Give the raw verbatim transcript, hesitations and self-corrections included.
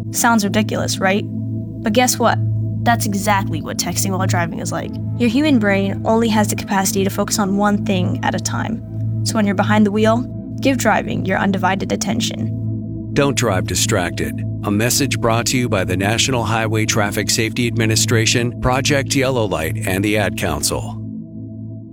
Sounds ridiculous, right? But guess what? That's exactly what texting while driving is like. Your human brain only has the capacity to focus on one thing at a time. So when you're behind the wheel, give driving your undivided attention. Don't drive distracted. A message brought to you by the National Highway Traffic Safety Administration, Project Yellow Light, and the Ad Council.